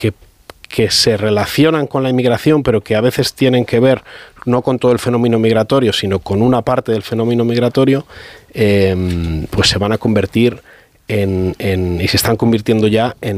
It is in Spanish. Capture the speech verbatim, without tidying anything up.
que, que se relacionan con la inmigración, pero que a veces tienen que ver no con todo el fenómeno migratorio, sino con una parte del fenómeno migratorio, eh, pues se van a convertir en, en, y se están convirtiendo ya en,